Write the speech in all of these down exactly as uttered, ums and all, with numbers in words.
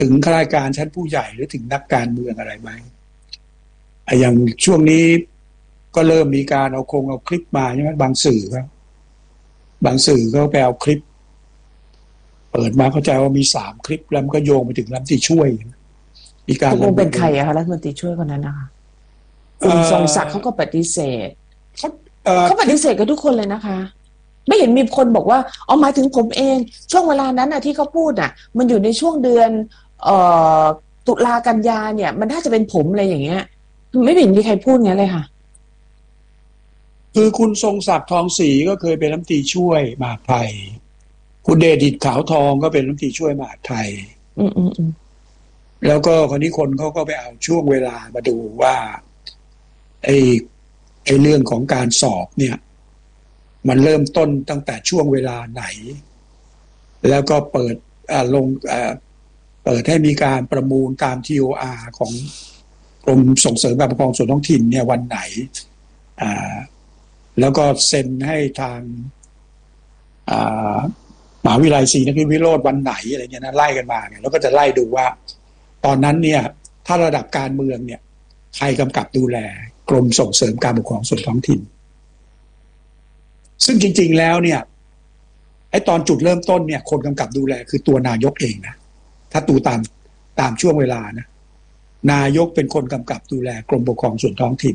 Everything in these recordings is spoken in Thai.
ถึงข้าราชการชั้นผู้ใหญ่หรือถึงนักการเมืองอะไรไหมอย่างช่วงนี้ก็เริ่มมีการเอาโครงเอาคลิปมาใช่ไหมบางสื่อครับบางสื่อก็ไปเอาคลิปเปิดมาเข้าใจว่ามีสามคลิปแล้วมันก็โยงไปถึงรัฐมนตรีช่วยมีการตกลงเป็นใครอะคะรัฐมนตรีช่วยคนนั้นนะคะคุณทรงศักดิ์เขาก็ปฏิเสธเขาปฏิเสธกันทุกคนเลยนะคะไม่เห็นมีคนบอกว่าอ๋อหมายถึงผมเองช่วงเวลานั้นอะที่เขาพูดอะมันอยู่ในช่วงเดือนเอ่อตุลากันยาเนี่ยมันน่าจะเป็นผมอะไรอย่างเงี้ยไม่เห็นมีใครพูดงั้นเลยค่ะคือคุณทรงศักดิ์ทองศรีก็เคยเป็นรัฐมนตรีช่วยมหาดไทยคุณเดชดิษฐ์ขาวทองก็เป็นรัฐมนตรีช่วยมหาดไทยอืมอืมอืมแล้วก็คนนี้คนเขาก็ไปเอาช่วงเวลามาดูว่าไอ้ไอ้เรื่องของการสอบเนี่ยมันเริ่มต้นตั้งแต่ช่วงเวลาไหนแล้วก็เปิดลงเปิดให้มีการประมูลตาม ที โอ อาร์ ของกรมส่งเสริมการปกครองส่วนท้องถิ่นเนี่ยวันไหนแล้วก็เซ็นให้ทางมหาวิทยาลัยศรีนครินทร์วิโรธวันไหนอะไรเงี้ยนะไล่กันมาเนี่ยแล้วก็จะไล่ดูว่าตอนนั้นเนี่ยถ้าระดับการเมืองเนี่ยใครกำกับดูแลกรมส่งเสริมการปกครองส่วนท้องถิ่นซึ่งจริงๆแล้วเนี่ยไอ้ตอนจุดเริ่มต้นเนี่ยคนกำกับดูแลคือตัวนายกเองนะถ้าดูตามตามช่วงเวลานะนายกเป็นคนกำกับดูแลกรมปกครองส่วนท้องถิ่น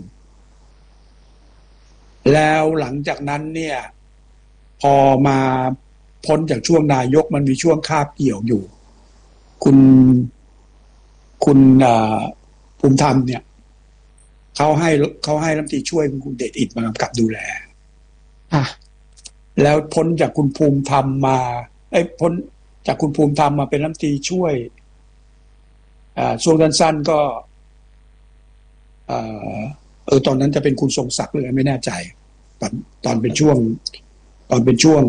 แล้วหลังจากนั้นเนี่ยพอมาพ้นจากช่วงนายกมันมีช่วงคาบเกี่ยวอยู่คุณคุณภูมิธรรมเนี่ยเขาให้เขาให้รัฐมนตรีช่วยคุณเดชอิฐมากำกับดูแลอ่ะแล้วพ้นจากคุณภูมิธรรมมาไอ้พ้นจากคุณภูมิธรรมมาเป็นรัฐมนตรีช่วยอ่าช่วงสั้นๆก็เออเออตอนนั้นจะเป็นคุณทรงศักดิ์หรือไม่แน่ใจตอนตอนเป็นช่วงตอนเป็นช่วง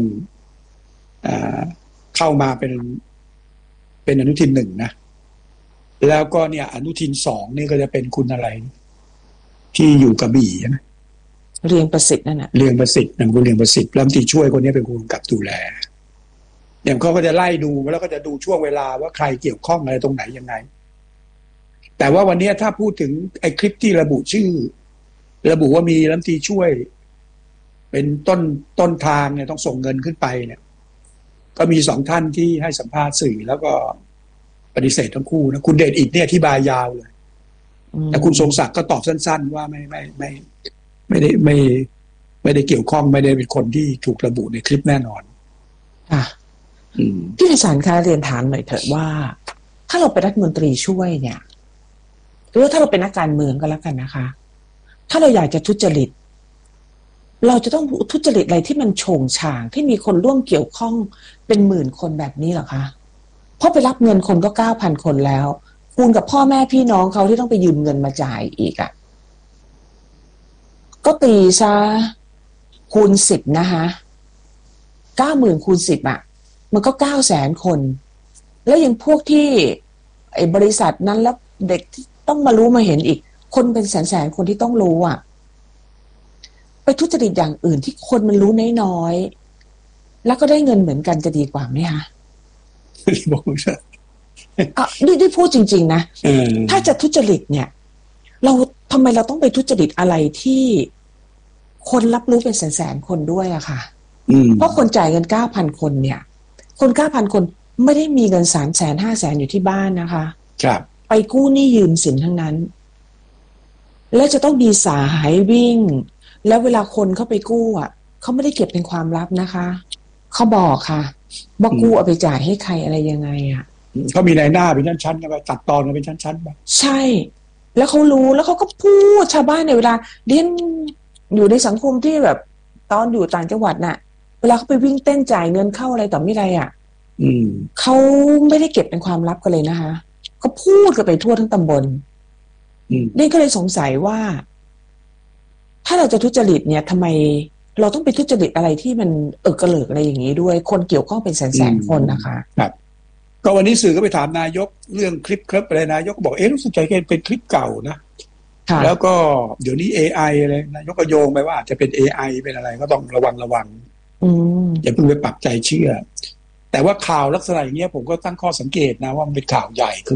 เข้ามาเป็นเป็นอนุทินหนึ่งนะแล้วก็เนี่ยอนุทินสองนี่ก็จะเป็นคุณอะไรที่อยู่กระบี่ใช่ไหมเรียงประสิทธิ์นั่นแหละเรียงประสิทธิ์นั่นคุณเรียงประสิทธิ์รัฐมนตรีช่วยคนนี้เป็นคนกำกับดูแลอย่างเขาก็จะไล่ดูแล้วก็จะดูช่วงเวลาว่าใครเกี่ยวข้องอะไรตรงไหนยังไงแต่ว่าวันนี้ถ้าพูดถึงไอ้คลิปที่ระบุชื่อระบุว่ามีรัฐมนตรีช่วยเป็นต้นต้นทางเนี่ยต้องส่งเงินขึ้นไปเนี่ยก็มีสองท่านที่ให้สัมภาษณ์สื่อแล้วก็ปฏิเสธทั้งคู่นะคุณเดชอิฐเนี่ยอธิบายยาวเลยแต่คุณทรงศักดิ์ก็ตอบสั้นๆว่าไม่ไม่ไม่ไม่ได้ไม่ไม่ได้เกี่ยวข้องไม่ได้เป็นคนที่ถูกระบุในคลิปแน่นอนค่ะพี่ไพศาลคะเรียนถามหน่อยเถอะว่าถ้าเราเป็นรัฐมนตรีช่วยเนี่ยหรือว่าถ้าเราเป็นนักการเมืองก็แล้วกันนะคะถ้าเราอยากจะทุจริตเราจะต้องทุจริตอะไรที่มันโฉงฉางที่มีคนร่วมเกี่ยวข้องเป็นหมื่นคนแบบนี้เหรอคะเพราะไปรับเงินคนก็เก้าพันคนแล้วคูณกับพ่อแม่พี่น้องเขาที่ต้องไปยืมเงินมาจ่ายอีกอ่ะก็ตีซะคูณสิบนะคะเก้าหมื่นคูณสิบอ่ะมันก็เก้าแสนคนแล้วยังพวกที่ไอ้บริษัทนั้นแล้วเด็กที่ต้องมารู้มาเห็นอีกคนเป็นแสนแสนคนที่ต้องรู้อ่ะไปทุจริตอย่างอื่นที่คนมันรู้น้อยๆแล้วก็ได้เงินเหมือนกันจะดีกว่าไหมคะบอกซะอ่ะนี่ได้พูดจริงๆนะถ้าจะทุจริตเนี่ยเราทำไมเราต้องไปทุจริตอะไรที่คนรับรู้เป็นแสนๆคนด้วยอะค่ะเพราะคนจ่ายเงินเก้าพันคนเนี่ยคนเก้าพันคนไม่ได้มีเงินสามแสนห้าแสนอยู่ที่บ้านนะคะครับไปกู้หนี้ยืมสินทั้งนั้นแล้วจะต้องมีสายวิ่งแล้วเวลาคนเข้าไปกู้อ่ะเขาไม่ได้เก็บเป็นความลับนะคะเขาบอกค่ะว่ากู้เอาไปจ่ายให้ใครอะไรยังไงอ่ะเขามีในหน้าเป็นชั้นๆกันไปตัดตอนกันเป็นชั้นๆไปใช่แล้วเขารู้แล้วเขาก็พูดชาวบ้านในเวลาเรียนอยู่ในสังคมที่แบบตอนอยู่ต่างจังหวัดน่ะเวลาเขาไปวิ่งเต้นจ่ายเงินเข้าอะไรต่อไม่ไรอ่ะเขาไม่ได้เก็บเป็นความลับกันเลยนะคะเขาพูดกันไปทั่วทั้งตำบลเรียนก็เลยสงสัยว่าถ้าเราจะทุจริตเนี่ยทำไมเราต้องไปทุจริตอะไรที่มันเอิกกระเลิกอะไรอย่างนี้ด้วยคนเกี่ยวข้องเป็นแสนๆคนนะคะครับก็วันนี้สื่อก็ไปถามนายกเรื่องคลิปครับอะไรนายกก็บอกเอ๊ะรู้สึกใจเย็นเป็นคลิปเก่านะแล้วก็เดี๋ยวนี้ เอ ไอ อะไรนายกก็โยงไปว่าอาจจะเป็น เอ ไอ เป็นอะไรก็ต้องระวังระวังอย่าเพิ่งไปปักใจเชื่อแต่ว่าข่าวลักษณะอย่างเงี้ยผมก็ตั้งข้อสังเกตนะว่ามันเป็นข่าวใหญ่